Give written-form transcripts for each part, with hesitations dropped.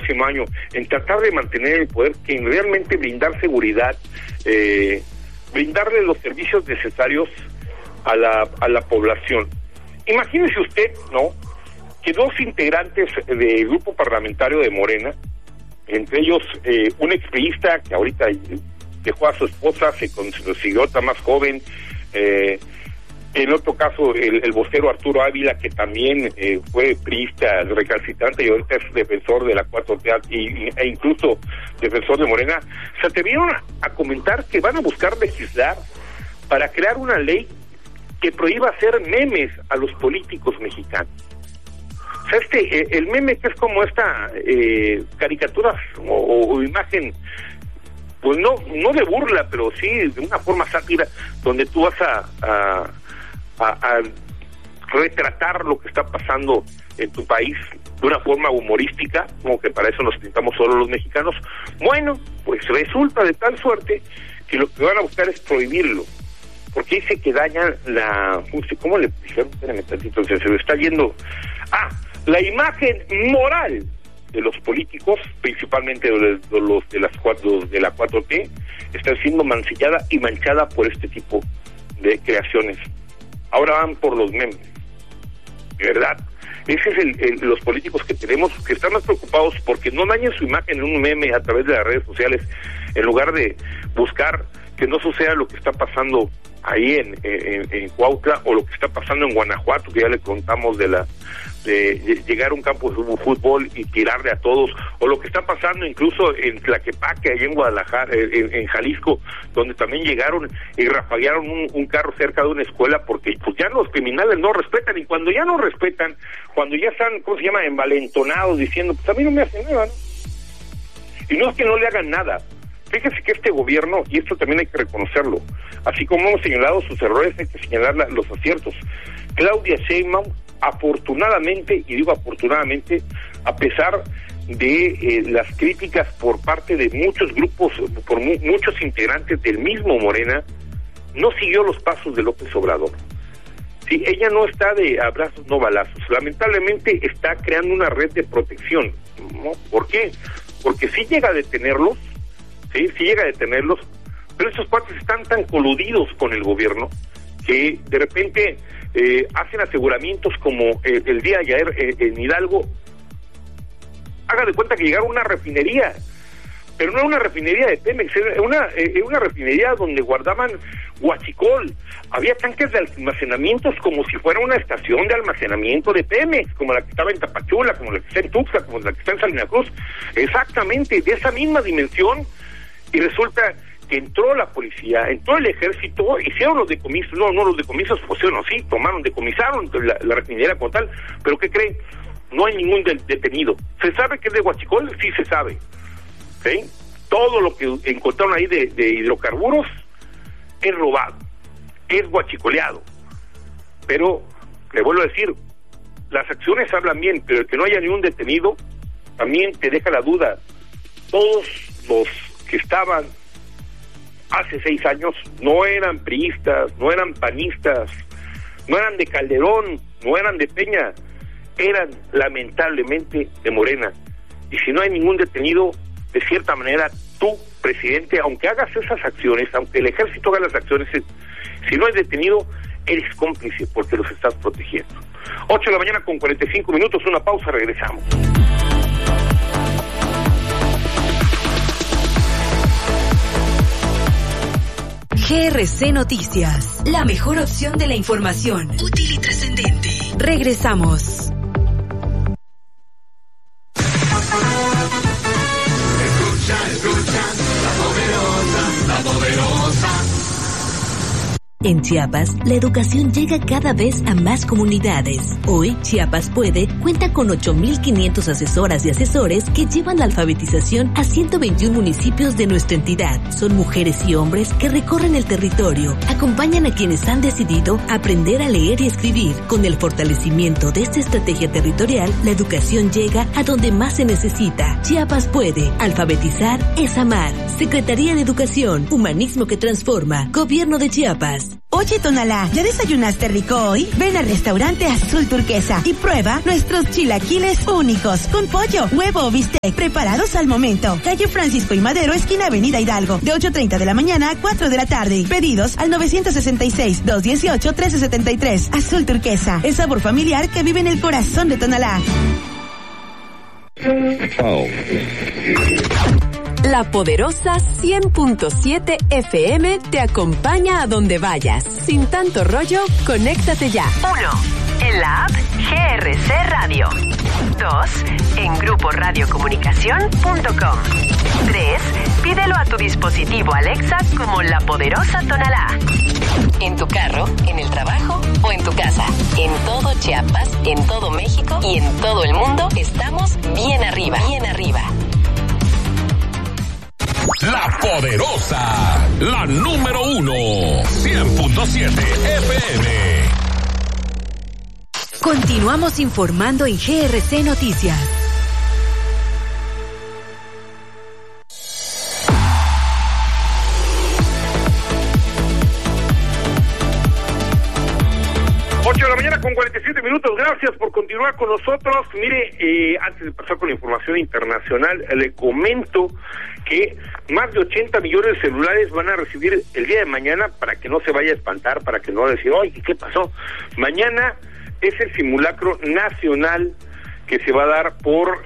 próximo año en tratar de mantener el poder que en realmente brindar seguridad, brindarle los servicios necesarios a la población. Imagínese usted, ¿no?, que dos integrantes del grupo parlamentario de Morena, entre ellos un expriista que ahorita dejó a su esposa, se consiguió otra más joven, en otro caso el vocero Arturo Ávila, que también fue priista recalcitrante y ahorita es defensor de la 4T e incluso defensor de Morena, se atrevieron a comentar que van a buscar legislar para crear una ley que prohíba hacer memes a los políticos mexicanos. O sea, el meme que es como esta caricatura o imagen, pues no de burla, pero sí de una forma sátira, donde tú vas a retratar lo que está pasando en tu país de una forma humorística, como que para eso nos pintamos solo los mexicanos. Bueno, pues resulta de tal suerte que lo que van a buscar es prohibirlo, porque dice que daña ¿cómo le dijeron? Espérame tantito, se me está yendo. La imagen moral de los políticos, principalmente de la 4T, está siendo mancillada y manchada por este tipo de creaciones. Ahora van por los memes, de verdad. Ese es los políticos que tenemos, que están más preocupados porque no dañen su imagen en un meme a través de las redes sociales, en lugar de buscar que no suceda lo que está pasando ahí en Cuautla, o lo que está pasando en Guanajuato, que ya le contamos de llegar a un campo de fútbol y tirarle a todos, o lo que está pasando incluso en Tlaquepaque, allá en Guadalajara, en Jalisco, donde también llegaron y rafaguearon un carro cerca de una escuela, porque pues ya los criminales no respetan, y cuando ya no respetan, cuando ya están, ¿cómo se llama?, envalentonados, diciendo, pues a mí no me hacen nada, ¿no? Y no es que no le hagan nada. Fíjese que este gobierno, y esto también hay que reconocerlo, así como hemos señalado sus errores, hay que señalar los aciertos. Claudia Sheinbaum, afortunadamente, y digo afortunadamente, a pesar de las críticas por parte de muchos grupos, por muchos integrantes del mismo Morena, no siguió los pasos de López Obrador. Sí, ella no está de abrazos, no balazos. Lamentablemente está creando una red de protección, ¿no? ¿Por qué? Porque sí llega a detenerlos, pero esos cuates están tan coludidos con el gobierno que de repente hacen aseguramientos como el día de ayer en Hidalgo. Haga de cuenta que llegaron a una refinería, pero no una refinería de Pemex, era una refinería donde guardaban huachicol. Había tanques de almacenamientos como si fuera una estación de almacenamiento de Pemex, como la que estaba en Tapachula, como la que está en Tuxtla, como la que está en Salina Cruz, exactamente de esa misma dimensión. Y resulta que entró la policía, entró el ejército, hicieron los decomisos, no los decomisos pusieron, sí, decomisaron la refinería como tal, pero ¿qué creen? No hay ningún detenido. ¿Se sabe que es de huachicol? Sí se sabe. ¿Sí? Todo lo que encontraron ahí de hidrocarburos es robado, es huachicoleado. Pero, le vuelvo a decir, las acciones hablan bien, pero el que no haya ningún detenido también te deja la duda. Todos los que estaban hace 6 años no eran priistas, no eran panistas, no eran de Calderón, no eran de Peña, eran lamentablemente de Morena. Y si no hay ningún detenido, de cierta manera tú, presidente, aunque hagas esas acciones, aunque el ejército haga las acciones, si no hay detenido, eres cómplice porque los estás protegiendo. 8 de la mañana con 45 minutos, una pausa, regresamos. GRC Noticias, la mejor opción de la información, útil y trascendente. Regresamos. Escucha, la poderosa. En Chiapas, la educación llega cada vez a más comunidades. Hoy, Chiapas Puede cuenta con 8,500 asesoras y asesores que llevan la alfabetización a 121 municipios de nuestra entidad. Son mujeres y hombres que recorren el territorio, acompañan a quienes han decidido aprender a leer y escribir. Con el fortalecimiento de esta estrategia territorial, la educación llega a donde más se necesita. Chiapas Puede. Alfabetizar es amar. Secretaría de Educación, Humanismo que Transforma. Gobierno de Chiapas. Oye, Tonalá, ¿ya desayunaste rico hoy? Ven al restaurante Azul Turquesa y prueba nuestros chilaquiles únicos, con pollo, huevo o bistec, preparados al momento. Calle Francisco y Madero, esquina Avenida Hidalgo, de 8:30 de la mañana a 4 de la tarde. Pedidos al 966-218-1373. Azul Turquesa, el sabor familiar que vive en el corazón de Tonalá. La poderosa 100.7 FM te acompaña a donde vayas. Sin tanto rollo, conéctate ya. 1. En la app GRC Radio. 2. En gruporadiocomunicación.com. 3. Pídelo a tu dispositivo Alexa como La Poderosa Tonalá. En tu carro, en el trabajo o en tu casa. En todo Chiapas, en todo México y en todo el mundo estamos bien arriba. Bien arriba. La Poderosa, la número 1, 100.7 FM. Continuamos informando en GRC Noticias. Ocho de la mañana con 47 minutos. Gracias por continuar con nosotros. Mire, antes de pasar con la información internacional, le comento que más de 80 millones de celulares van a recibir el día de mañana, para que no se vaya a espantar, para que no decir, oye, ¿qué pasó? Mañana es el simulacro nacional que se va a dar por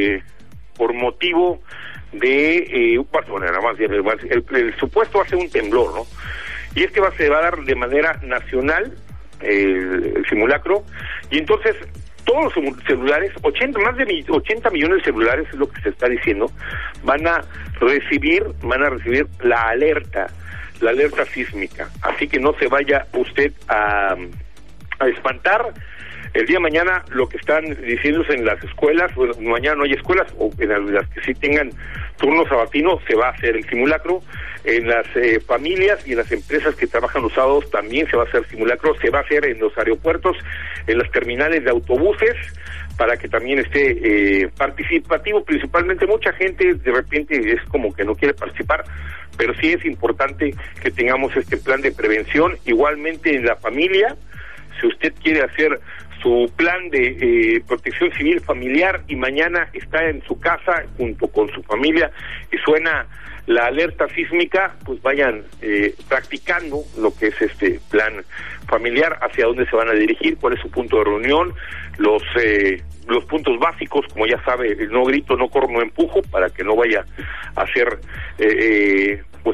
motivo de, nada más bien, el supuesto va a ser un temblor, ¿no? Y se va a dar de manera nacional, el simulacro, y entonces todos los celulares, más de 80 millones de celulares es lo que se está diciendo, van a recibir la alerta sísmica, así que no se vaya usted a espantar. El día de mañana lo que están diciéndose en las escuelas, bueno, mañana no hay escuelas, o en las que sí tengan turno sabatino, se va a hacer el simulacro. En las familias y en las empresas que trabajan los sábados también se va a hacer simulacro, se va a hacer en los aeropuertos, en las terminales de autobuses, para que también esté participativo. Principalmente mucha gente de repente es como que no quiere participar, pero sí es importante que tengamos este plan de prevención. Igualmente en la familia, si usted quiere hacer su plan de protección civil familiar y mañana está en su casa junto con su familia y suena la alerta sísmica, pues vayan practicando lo que es este plan familiar, hacia dónde se van a dirigir, cuál es su punto de reunión, los puntos básicos, como ya sabe, no grito, no corro, no empujo, para que no vaya a hacer pues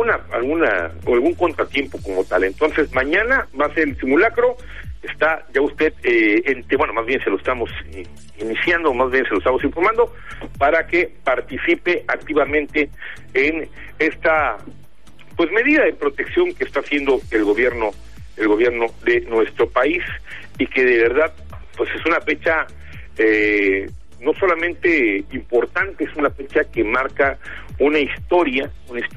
algún contratiempo como tal. Entonces mañana va a ser el simulacro. Está ya usted, más bien se lo estamos iniciando, más bien se lo estamos informando, para que participe activamente en esta pues medida de protección que está haciendo el gobierno de nuestro país, y que de verdad pues es una fecha no solamente importante, es una fecha que marca una historia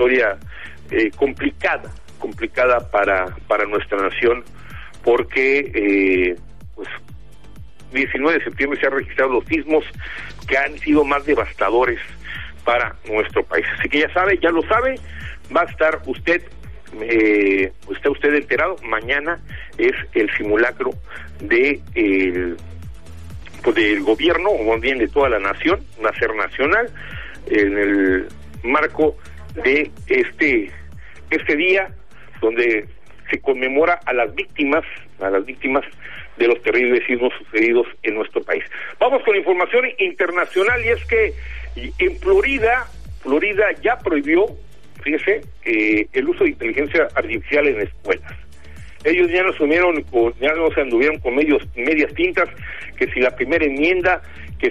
complicada para nuestra nación, porque pues 19 de septiembre se han registrado los sismos que han sido más devastadores para nuestro país. Así que ya lo sabe, va a estar usted enterado. Mañana es el simulacro del gobierno, o más bien de toda la nación, va a ser nacional, en el marco de este día donde se conmemora a las víctimas de los terribles sismos sucedidos en nuestro país. Vamos con información internacional, y es que en Florida ya prohibió, fíjese, el uso de inteligencia artificial en escuelas. Ellos ya no se anduvieron con medias tintas, que si la primera enmienda, que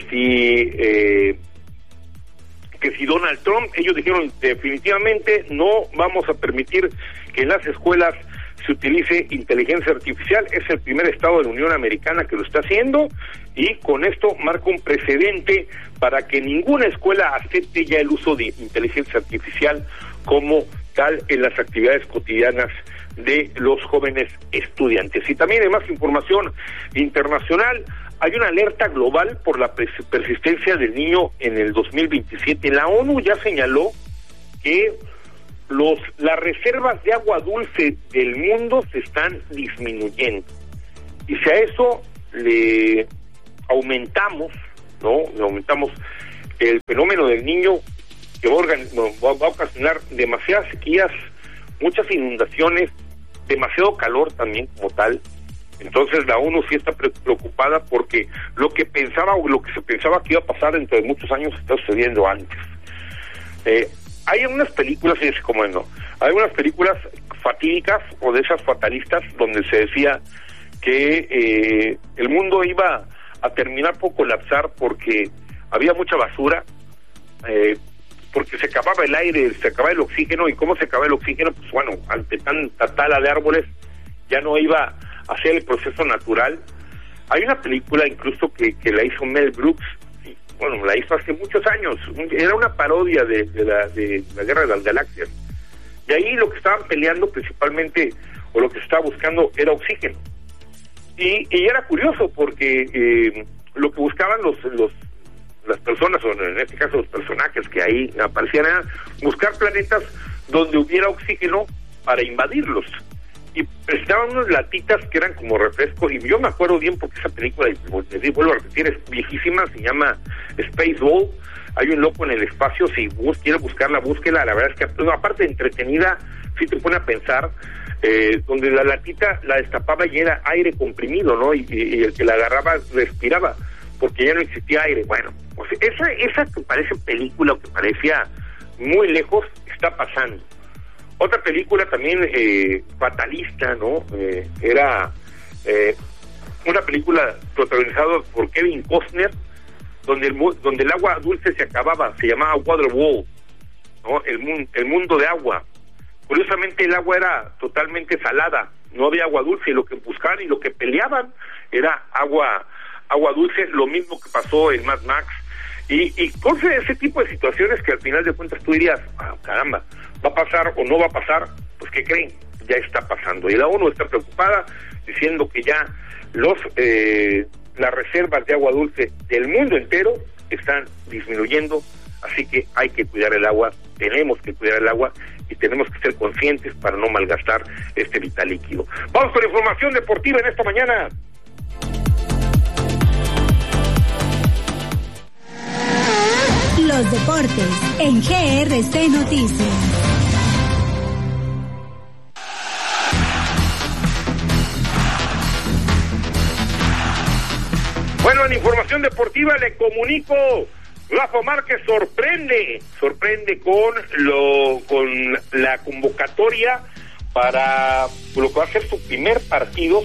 si Donald Trump. Ellos dijeron definitivamente no vamos a permitir que en las escuelas se utilice inteligencia artificial. Es el primer estado de la Unión Americana que lo está haciendo, y con esto marca un precedente para que ninguna escuela acepte ya el uso de inteligencia artificial como tal en las actividades cotidianas de los jóvenes estudiantes. Y también hay más información internacional. Hay una alerta global por la persistencia del niño en el 2027. La ONU ya señaló que las reservas de agua dulce del mundo se están disminuyendo. Y si a eso le aumentamos, ¿no? Le aumentamos el fenómeno del Niño, que va a ocasionar demasiadas sequías, muchas inundaciones, demasiado calor también como tal. Entonces la ONU sí está preocupada porque lo que se pensaba que iba a pasar dentro de muchos años está sucediendo antes. Hay unas películas, y es como no, hay unas películas fatídicas o de esas fatalistas donde se decía que el mundo iba a terminar por colapsar porque había mucha basura, porque se acababa el aire, se acababa el oxígeno. ¿Y cómo se acaba el oxígeno? Pues bueno, ante tanta tala de árboles ya no iba a ser el proceso natural. Hay una película incluso que la hizo Mel Brooks, y, bueno, la hizo hace muchos años, era una parodia de la Guerra de las Galaxias, y ahí lo que estaban peleando principalmente, o lo que se estaba buscando, era oxígeno. Y era curioso porque lo que buscaban las personas, o en este caso los personajes que ahí aparecían, era buscar planetas donde hubiera oxígeno para invadirlos. Y presentaban unas latitas que eran como refrescos, y yo me acuerdo bien porque esa película, vuelvo a repetir, es viejísima, se llama Spaceball. Hay un loco en el espacio, si quiere buscarla, búsquela. La verdad es que, aparte de entretenida, sí te pone a pensar, donde la latita la destapaba y era aire comprimido, ¿no? Y el que la agarraba respiraba, porque ya no existía aire. Bueno, pues esa que parece película, o que parecía muy lejos, está pasando. Otra película también fatalista, ¿no? Era una película protagonizada por Kevin Costner, donde el agua dulce se acababa, se llamaba Waterworld, ¿no? El mundo de agua. Curiosamente el agua era totalmente salada, no había agua dulce, y lo que buscaban y lo que peleaban era agua dulce, lo mismo que pasó en Mad Max, y cosas de ese tipo de situaciones que al final de cuentas tú dirías, caramba, ¿va a pasar o no va a pasar? Pues ¿qué creen? Ya está pasando, y la ONU está preocupada diciendo que ya las reservas de agua dulce del mundo entero están disminuyendo, así que hay que cuidar el agua, tenemos que cuidar el agua y tenemos que ser conscientes para no malgastar este vital líquido. Vamos con información deportiva en esta mañana. Los deportes en GRC Noticias. Bueno, en información deportiva le comunico, Rafa Márquez sorprende con la convocatoria para lo que va a ser su primer partido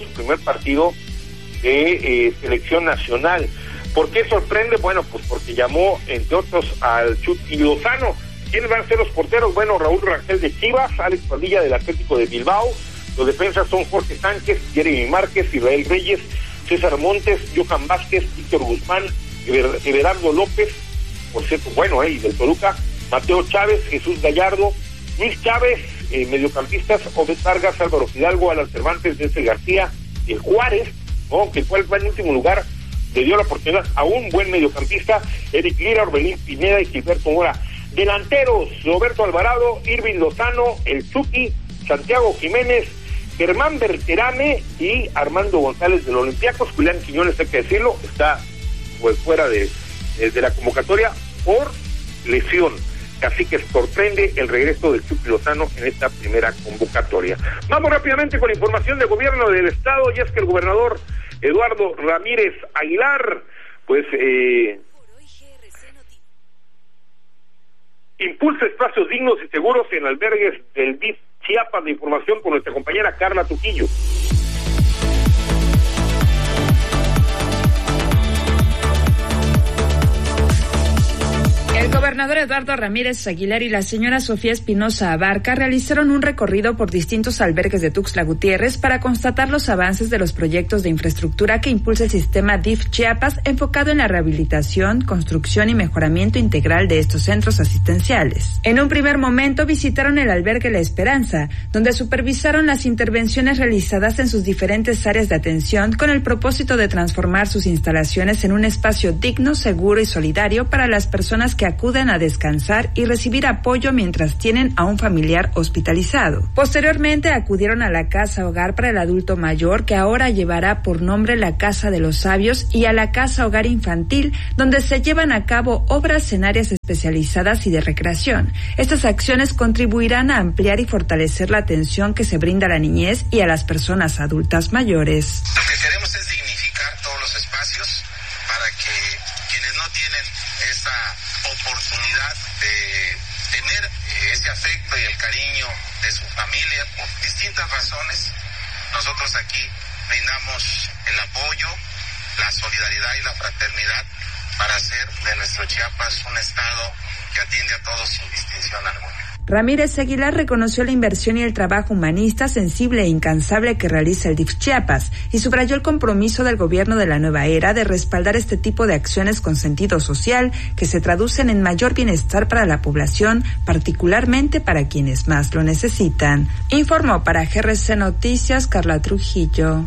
de selección nacional. ¿Por qué sorprende? Bueno, pues porque llamó, entre otros, al Chucky Lozano. ¿Quiénes van a ser los porteros? Bueno, Raúl Rangel de Chivas, Alex Padilla del Atlético de Bilbao. Los defensas son Jorge Sánchez, Jeremy Márquez, Israel Reyes, César Montes, Johan Vázquez, Víctor Guzmán, Everardo López, por cierto, bueno, y del Toluca, Mateo Chávez, Jesús Gallardo, Luis Chávez, mediocampistas, Obed Vargas, Álvaro Fidalgo, Alan Cervantes, Denzel García, el Juárez, ¿no? Que el Juárez va en último lugar, le dio la oportunidad a un buen mediocampista, Eric Lira, Orbelín Pineda y Gilberto Mora. Delanteros, Roberto Alvarado, Irving Lozano, el Chucky, Santiago Jiménez, Germán Berterame y Armando González del Olympiacos. Julián Quiñones, hay que decirlo, está pues fuera de la convocatoria por lesión. Así que sorprende el regreso del Chucky Lozano en esta primera convocatoria. Vamos rápidamente con información del gobierno del estado, y es que el gobernador Eduardo Ramírez Aguilar, pues impulsa espacios dignos y seguros en albergues del DIF Chiapas. De información con nuestra compañera Carla Trujillo. El gobernador Eduardo Ramírez Aguilar y la señora Sofía Espinosa Abarca realizaron un recorrido por distintos albergues de Tuxtla Gutiérrez para constatar los avances de los proyectos de infraestructura que impulsa el sistema DIF Chiapas, enfocado en la rehabilitación, construcción y mejoramiento integral de estos centros asistenciales. En un primer momento visitaron el albergue La Esperanza, donde supervisaron las intervenciones realizadas en sus diferentes áreas de atención con el propósito de transformar sus instalaciones en un espacio digno, seguro y solidario para las personas que acuden vayan a descansar y recibir apoyo mientras tienen a un familiar hospitalizado. Posteriormente acudieron a la casa hogar para el adulto mayor, que ahora llevará por nombre la Casa de los Sabios, y a la casa hogar infantil, donde se llevan a cabo obras en áreas especializadas y de recreación. Estas acciones contribuirán a ampliar y fortalecer la atención que se brinda a la niñez y a las personas adultas mayores. Lo que queremos es dignificar todos los espacios para que quienes no tienen esa oportunidad de tener ese afecto y el cariño de su familia por distintas razones, nosotros aquí brindamos el apoyo, la solidaridad y la fraternidad para hacer de nuestro Chiapas un estado que atiende a todos sin distinción alguna. Ramírez Aguilar reconoció la inversión y el trabajo humanista, sensible e incansable que realiza el DIF Chiapas y subrayó el compromiso del gobierno de la nueva era de respaldar este tipo de acciones con sentido social que se traducen en mayor bienestar para la población, particularmente para quienes más lo necesitan. Informó para GRC Noticias Carla Trujillo.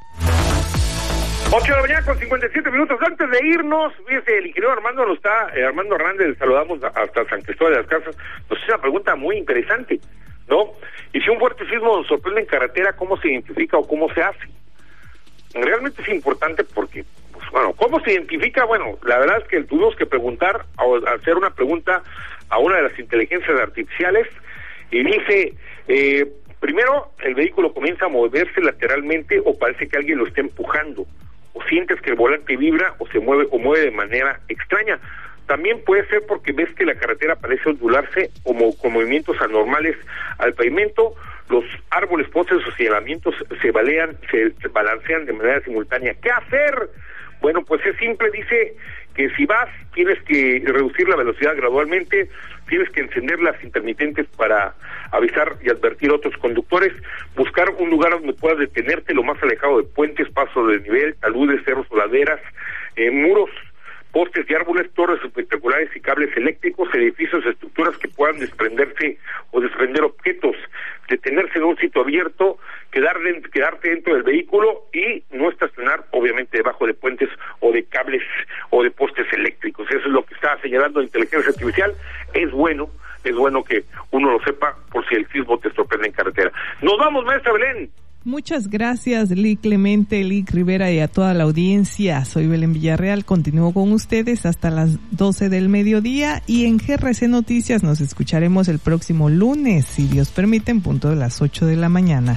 8 de la mañana con 57 minutos. Antes de irnos, fíjese, el ingeniero Armando Armando Hernández, le saludamos hasta San Cristóbal de las Casas, nos hizo una pregunta muy interesante, ¿no? Y si un fuerte sismo nos sorprende en carretera, ¿cómo se identifica o cómo se hace? Realmente es importante porque, pues bueno, ¿cómo se identifica? Bueno, la verdad es que tuvimos que preguntar, hacer una pregunta a una de las inteligencias artificiales, y dice, primero, el vehículo comienza a moverse lateralmente o parece que alguien lo está empujando, o sientes que el volante vibra o se mueve de manera extraña. También puede ser porque ves que la carretera parece ondularse con movimientos anormales al pavimento, los árboles, postes o señalamientos se balancean de manera simultánea. ¿Qué hacer? Bueno, pues es simple, dice que si vas, tienes que reducir la velocidad gradualmente, tienes que encender las intermitentes para avisar y advertir a otros conductores, buscar un lugar donde puedas detenerte lo más alejado de puentes, pasos de nivel, taludes, cerros o laderas, muros, postes de árboles, torres espectaculares y cables eléctricos, edificios, estructuras que puedan desprenderse o desprender objetos, detenerse en un sitio abierto, quedarte dentro del vehículo y no estacionar, obviamente, debajo de puentes o de cables o de postes eléctricos. Eso es lo que está señalando la inteligencia artificial. Es bueno que uno lo sepa por si el sismo te sorprende en carretera. Nos vamos, maestra Belén. Muchas gracias, Lic Clemente, Lic Rivera y a toda la audiencia. Soy Belén Villarreal, continúo con ustedes hasta las 12 del mediodía y en GRC Noticias nos escucharemos el próximo lunes, si Dios permite, en punto de las 8 de la mañana.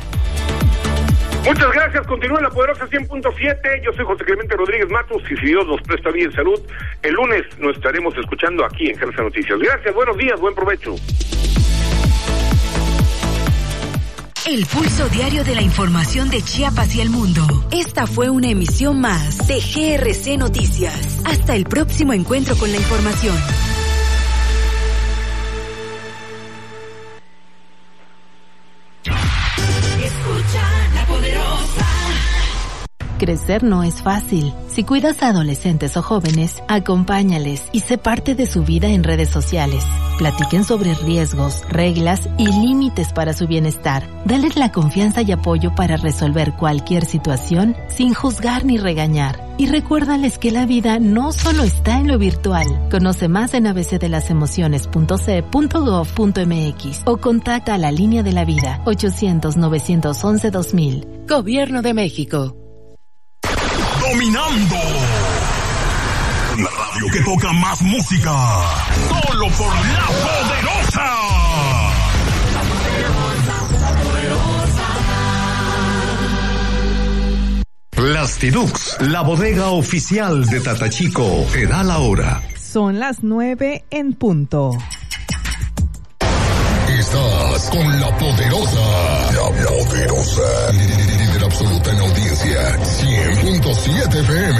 Muchas gracias, continúa la poderosa 100.7, yo soy José Clemente Rodríguez Matos y si Dios nos presta vida y salud, el lunes nos estaremos escuchando aquí en GRC Noticias. Gracias, buenos días, buen provecho. El pulso diario de la información de Chiapas y el mundo. Esta fue una emisión más de GRC Noticias. Hasta el próximo encuentro con la información. Escucha La Poderosa. Crecer no es fácil. Si cuidas a adolescentes o jóvenes, acompáñales y sé parte de su vida en redes sociales. Platiquen sobre riesgos, reglas y límites para su bienestar. Dales la confianza y apoyo para resolver cualquier situación sin juzgar ni regañar. Y recuérdales que la vida no solo está en lo virtual. Conoce más en abcdelasemociones.ce.gov.mx o contacta a la Línea de la Vida 800-911-2000. Gobierno de México. Dominando la radio que toca más música, solo por La Poderosa. Plastidux, la bodega oficial de Tatachico, te da la hora. Son las 9 en punto. Estás con La Poderosa. La Poderosa. Líder absoluta en audiencia. 100.7 FM.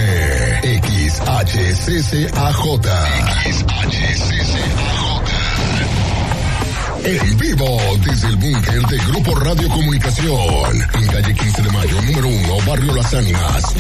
XHCCAJ. En vivo desde el búnker de Grupo Radio Comunicación. En calle 15 de Mayo, número 1, Barrio Las Ánimas.